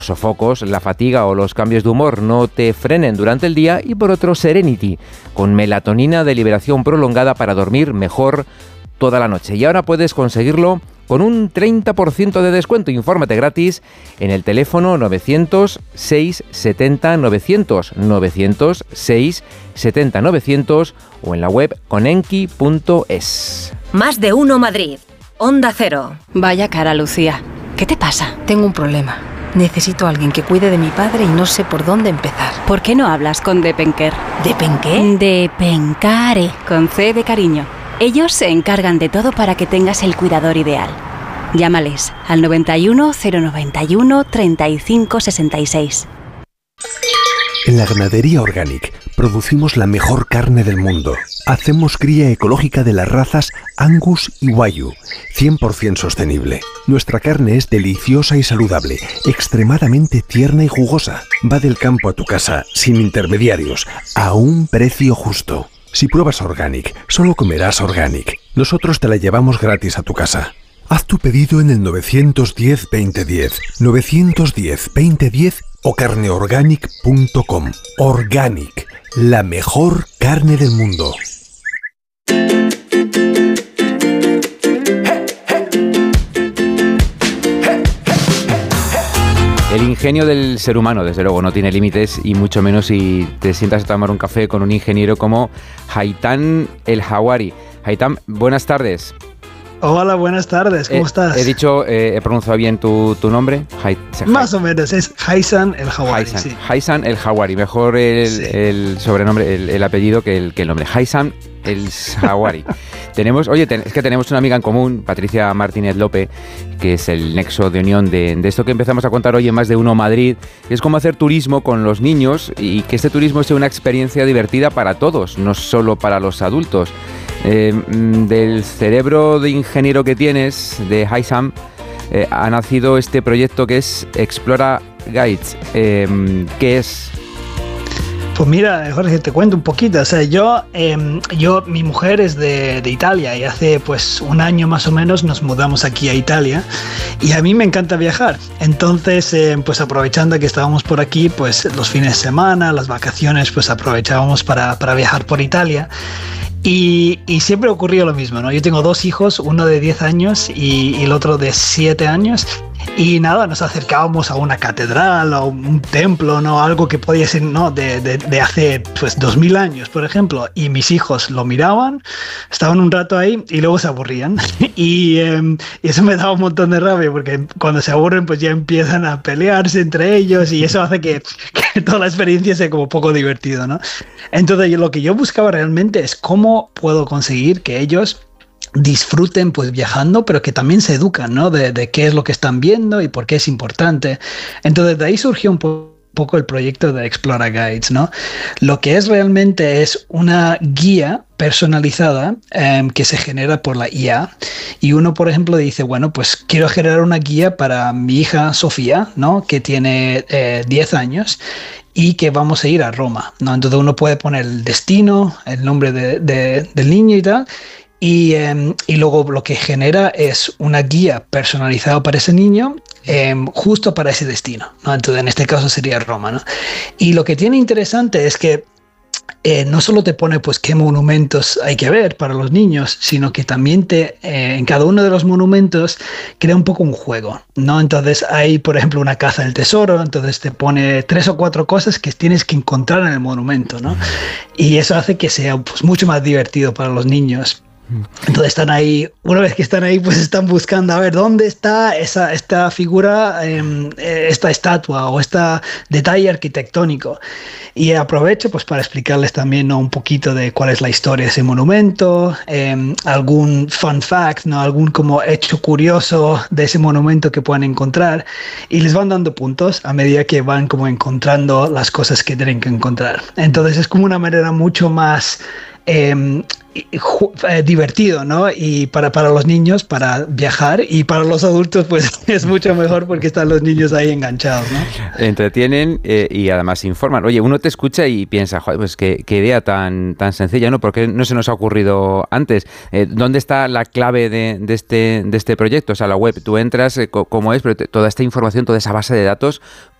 sofocos, la fatiga o los cambios de humor no te frenen durante el día, y por otro Serenity, con melatonina de liberación prolongada para dormir mejor toda la noche. Y ahora puedes conseguirlo con un 30% de descuento. Infórmate gratis en el teléfono 900-670-900, 900-670-900 o en la web conenki.es. Más de uno Madrid. Onda Cero. Vaya cara, Lucía. ¿Qué te pasa? Tengo un problema. Necesito a alguien que cuide de mi padre y no sé por dónde empezar. ¿Por qué no hablas con Depenker? ¿Depenqué? Depencare, con C de cariño. Ellos se encargan de todo para que tengas el cuidador ideal. Llámales al 91 091 35 66. En la ganadería Organic producimos la mejor carne del mundo. Hacemos cría ecológica de las razas Angus y Wagyu, 100% sostenible. Nuestra carne es deliciosa y saludable, extremadamente tierna y jugosa. Va del campo a tu casa, sin intermediarios, a un precio justo. Si pruebas Organic, solo comerás Organic. Nosotros te la llevamos gratis a tu casa. Haz tu pedido en el 910-2010, 910-2010 o carneorganic.com. Organic, la mejor carne del mundo. El ingenio del ser humano, desde luego, no tiene límites, y mucho menos si te sientas a tomar un café con un ingeniero como Haitham El Hawari. Haitham, buenas tardes. Hola, buenas tardes, ¿cómo estás? He pronunciado bien tu nombre. Más o menos, es Haitham El Hawari. Haitham El Hawari, mejor el sobrenombre, el apellido que el nombre. Haitham El Hawari. Tenemos una amiga en común, Patricia Martínez López, que es el nexo de unión de esto que empezamos a contar hoy en Más de Uno Madrid. Es cómo hacer turismo con los niños y que este turismo sea una experiencia divertida para todos, no solo para los adultos. Del cerebro de ingeniero que tienes, de Haitham, ha nacido este proyecto que es Explora Guides. ¿Qué es? Pues mira, Jorge, te cuento un poquito. O sea, mi mujer es de Italia y hace pues un año más o menos nos mudamos aquí a Italia, y a mí me encanta viajar. Entonces, pues aprovechando que estábamos por aquí, pues los fines de semana, las vacaciones, pues aprovechábamos para viajar por Italia. Y siempre ocurrió lo mismo, ¿no? Yo tengo dos hijos, uno de 10 años y el otro de 7 años. Y nada, nos acercábamos a una catedral o un templo, ¿no? Algo que podía ser, ¿no? de hace pues 2000 años, por ejemplo. Y mis hijos lo miraban, estaban un rato ahí y luego se aburrían. Y eso me daba un montón de rabia, porque cuando se aburren pues ya empiezan a pelearse entre ellos, y eso hace que toda la experiencia sea como poco divertido, ¿no? Entonces lo que yo buscaba realmente es cómo puedo conseguir que ellos disfruten pues viajando, pero que también se educan, ¿no? De qué es lo que están viendo y por qué es importante. Entonces de ahí surgió un poco el proyecto de Explora Guides, ¿no? Lo que es realmente es una guía personalizada que se genera por la IA, y uno, por ejemplo, dice, bueno, pues quiero generar una guía para mi hija Sofía, ¿no? Que tiene 10 años y que vamos a ir a Roma, ¿no? Entonces uno puede poner el destino, el nombre del niño y tal. Y luego lo que genera es una guía personalizada para ese niño, justo para ese destino, ¿no? Entonces en este caso sería Roma, ¿no? Y lo que tiene interesante es que no solo te pone pues qué monumentos hay que ver para los niños, sino que también en cada uno de los monumentos crea un poco un juego, ¿no? Entonces hay, por ejemplo, una caza del tesoro, entonces te pone 3 o 4 cosas que tienes que encontrar en el monumento, ¿no? Y eso hace que sea pues mucho más divertido para los niños. Entonces están ahí, una vez que están ahí, pues están buscando a ver dónde está esta figura, esta estatua o este detalle arquitectónico. Y aprovecho pues para explicarles también, ¿no? Un poquito de cuál es la historia de ese monumento, algún fun fact, ¿no? Algún como hecho curioso de ese monumento que puedan encontrar, y les van dando puntos a medida que van como encontrando las cosas que tienen que encontrar. Entonces es como una manera mucho más divertido, ¿no? Y para los niños, para viajar, y para los adultos, pues es mucho mejor porque están los niños ahí enganchados, ¿no? Entretienen y además informan. Oye, uno te escucha y piensa, joder, pues qué idea tan sencilla, ¿no? ¿Por qué no se nos ha ocurrido antes? ¿Dónde está la clave de este proyecto? O sea, la web, tú entras, ¿cómo es? Pero toda esta información, toda esa base de datos,